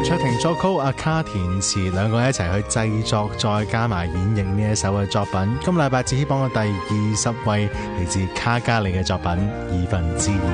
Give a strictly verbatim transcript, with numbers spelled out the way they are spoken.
卓婷作曲，阿卡填詞，兩個一齊去製作，再加埋演繹呢一首嘅作品。今禮拜子希榜嘅第二十位嚟自卡加利嘅作品《二分之二》。